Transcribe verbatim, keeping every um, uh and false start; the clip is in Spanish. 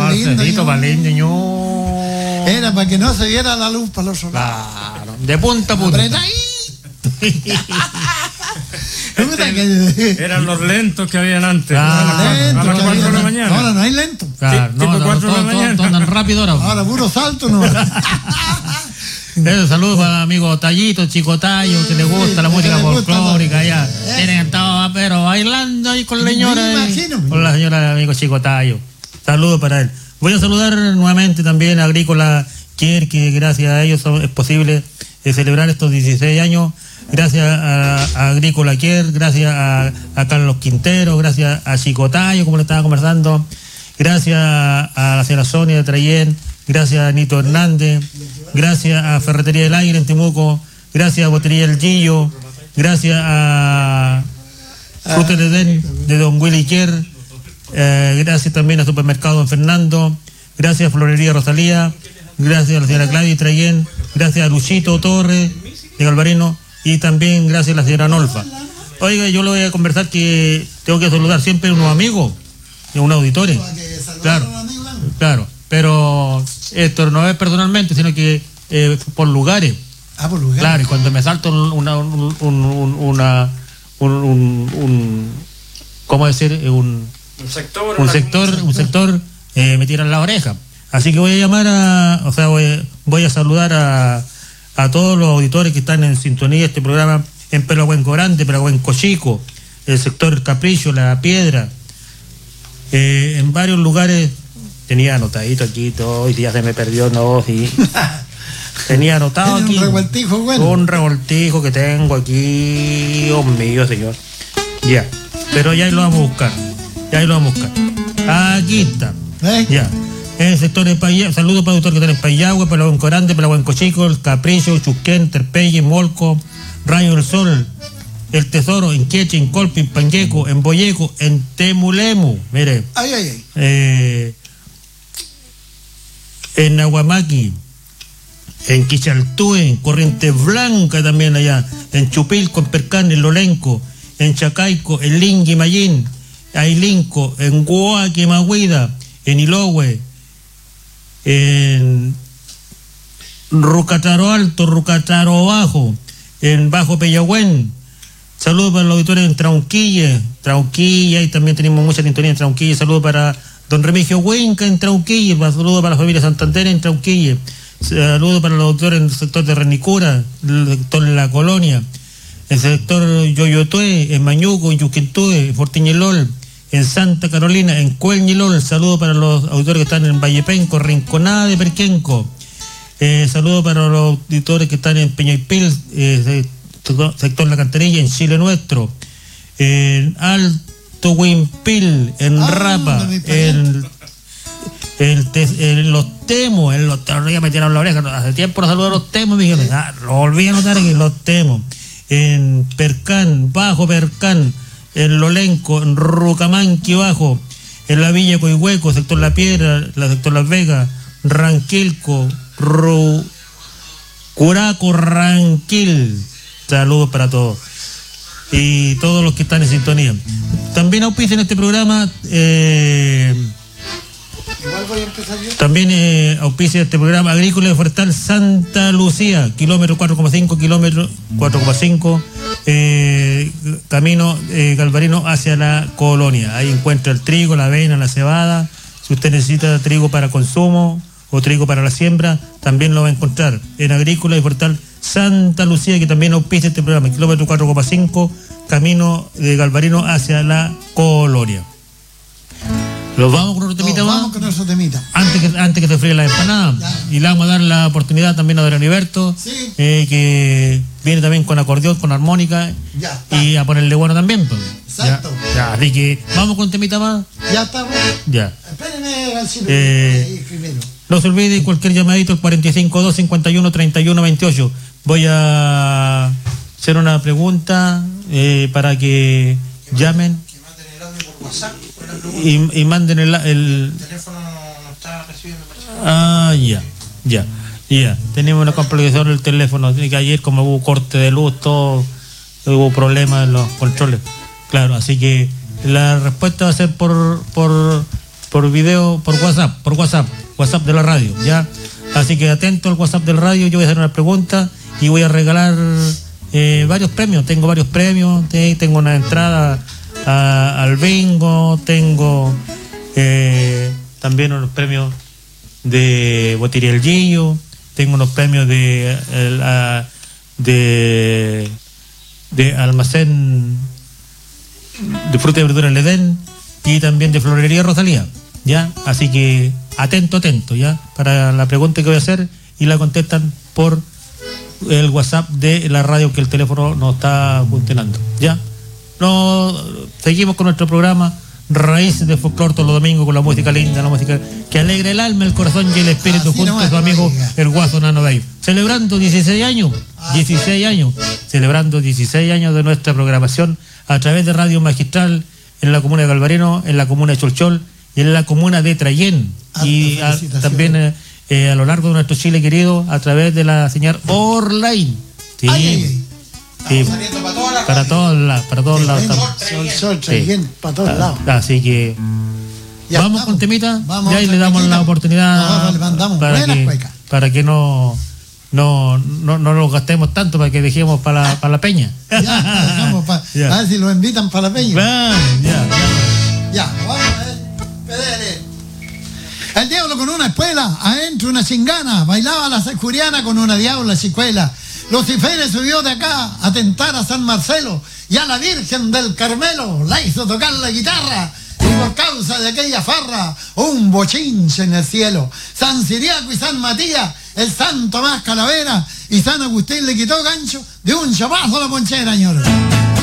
Marcelito Valiño. Era para que no se viera la luz para los soldados. Claro, de punta a punta. Este, eran los lentos que habían antes. Claro, a las lentos, cuatro de la mañana. Ahora no hay lento. Claro, Sí, no, tipo no, cuatro de la todo, todo, mañana. todo tan rápido ahora. Ahora puro salto no. Eso, saludos para amigo Tallito, Chico Tallo, que le gusta la música folclórica ya. Tienen estado pero bailando ahí con la señora. Me imagino. Con la señora de amigo Chico Tallo. Saludos para él. Voy a saludar nuevamente también a Agrícola Kier, que gracias a ellos es posible eh, celebrar estos dieciséis años. Gracias a, a Agrícola Kier, gracias a, a Carlos Quintero, gracias a Chico Tallo, como le estaba conversando. Gracias a, a la señora Sonia de Trayén. Gracias a Nito Hernández, gracias a Ferretería del Aire en Temuco, gracias a Botería El Gillo, gracias a Fruta de Den de Don Willy Kier, eh, gracias también a Supermercado Don Fernando, gracias a Florería Rosalía, gracias a la señora Gladys Trayén, gracias a Luchito Torres de Galvarino y también gracias a la señora Nolfa. Oiga, yo le voy a conversar que tengo que saludar siempre a unos amigos, a unos auditores. Claro, claro. Pero esto no es personalmente, sino que eh, por lugares. Ah, por lugares. Claro, y cuando me salto una, un, un, un, una, un, un, un, ¿cómo decir? Un, un sector, un sector, un sector eh, me tiran la oreja. Así que voy a llamar a, o sea, voy, voy a saludar a, a todos los auditores que están en sintonía de este programa en Pelohuenco Grande, Pelohuenco Chico, el sector Capricho, La Piedra, eh, en varios lugares. Tenía anotadito aquí todo, y ya se me perdió, no, sí. Tenía anotado aquí. Un revoltijo, bueno. Un revoltijo que tengo aquí, Dios mío, señor. Ya, pero ya ahí lo vamos a buscar. Ya ahí lo vamos a buscar. Aquí está. ¿Eh? Ya. En el sector de Payagüe, saludos para el doctor que está en Payagüe, para Pelohuenco Grande, Pelohuenco Chico, El Capricho, Chusquén, Terpelle, Molco, Rayo del Sol, El Tesoro, en Queche, en Colpi, en Pangueco, en Boyeco, en Temulemu. Mire. Ay, ay, ay. Eh. En Aguamaqui, en Quichaltúe, en Corriente Blanca también allá, en Chupilco, en Percán, en Lolenco, en Chacaico, en Lingui, Mayín, Ailinco, en Guaque, Mahuida, en Ilogüe, en Rucataro Alto, Rucataro Bajo, en Bajo Peyagüén. Saludos para los auditores en Trauquilla, Trauquilla, y también tenemos mucha sintonía en Trauquilla. Saludos para Don Remigio Huenca en Trauquille, saludos para la familia Santander en Trauquille, saludos para los doctores en el sector de Renicura, el sector de La Colonia, el sector Yoyotue, en Mañuco, en Yuquintue, en Fortiñelol, en Santa Carolina, en Cuelñilol. Saludos para los auditores que están en Vallepenco, Rinconada de Perquenco. Eh, saludos para los auditores que están en Peñaipil, eh, sector La Cantarilla, en Chile Nuestro, en Alto Wimpil, en ah, Rapa, en, en, en los Temos, en los Temos, ya me tiraron la oreja, hace tiempo no saludo a los Temos, me dijeron, ah, lo volví a notar aquí, los Temos, en Percán, Bajo Percán, en Lolenco, en Rucamanqui Bajo, en la Villa Coihueco, sector La Piedra, la sector Las Vegas, Ranquilco, Ru, Curaco, Ranquil. Saludos para todos y todos los que están en sintonía. También auspician este programa, eh, igual voy a empezar yo. También eh, auspicia este programa Agrícola y Forestal Santa Lucía, kilómetro cuatro coma cinco, kilómetro cuatro coma cinco, eh, camino eh, Galvarino hacia la Colonia. Ahí encuentra el trigo, la avena, la cebada. Si usted necesita trigo para consumo o trigo para la siembra, también lo va a encontrar en Agrícola y Forestal Santa Lucía, que también auspicia este programa, kilómetro cuatro coma cinco, camino de Galvarino hacia la Colonia. ¿Los vamos con otro temita más? Vamos con otro temita. Antes que, antes que se fríe la empanada. Ya. Y le vamos a dar la oportunidad también a Don Heriberto, sí. eh, que viene también con acordeón, con armónica. Ya, y a ponerle bueno también. Pues. Exacto. Ya, ya, así que vamos con un temita más. Ya estamos. Ya. Espérenme al cine eh, primero. No se olvide cualquier llamadito al cuarenta y cinco dos, cincuenta y uno, treinta y uno, veintiocho. Voy a hacer una pregunta eh, para que, que llamen. Que manden el audio por WhatsApp. Y, y manden el, el... el teléfono no está recibiendo. Ah, ya, ya, ya. Tenemos una complicación del teléfono. Que ayer, como hubo corte de luz, todo hubo problemas en los controles. Claro, así que la respuesta va a ser por por por video, por WhatsApp, por WhatsApp, WhatsApp de la radio, ¿ya? Así que atento al WhatsApp del radio, yo voy a hacer una pregunta y voy a regalar eh, varios premios. Tengo varios premios, eh, tengo una entrada a, al bingo, tengo eh, también unos premios de Botería El Gillo, tengo unos premios de, el, a, de, de almacén de fruta y verdura El Edén y también de florería Rosalía, ¿ya? Así que atento, atento, ¿ya? Para la pregunta que voy a hacer y la contestan por el WhatsApp de la radio, que el teléfono no está funcionando, ¿ya? No, seguimos con nuestro programa Raíces de Folclor todos los domingos con la música linda, la música que alegra el alma, el corazón y el espíritu, así junto a su amigo el Guaso Nano Dave, celebrando dieciséis años, dieciséis años, celebrando dieciséis años de nuestra programación a través de Radio Magistral en la comuna de Galvarino, en la comuna de Cholchol y en la comuna de Trayén, y a, también eh, eh, a lo largo de nuestro Chile querido a través de la señal Orline. Sí. Ay, ay, ay. Sí, Para todas las para todos lados, para todos lados. Sol, estamos. sol, sol, Sí. Trayén, para todos lados. Así que Ya vamos estamos. con temita, Vamos ya y con le damos temita. la oportunidad Nosotros le mandamos para buenas que, cuecas. para que no no no no lo gastemos tanto, para que dejemos para la, para la peña. Ya, dejamos pa- Ya. a ver si lo invitan para la peña. Ah, ya, ya. Ya, vamos a ver. Pedere. El diablo con una espuela, adentro una chingana, bailaba la securiana con una diabla chicuela. Lucifer subió de acá a tentar a San Marcelo y a la Virgen del Carmelo la hizo tocar la guitarra. Y por causa de aquella farra, un bochinche en el cielo. San Ciriaco y San Matías, el San Tomás Calavera y San Agustín le quitó gancho de un chapazo a la ponchera, señor.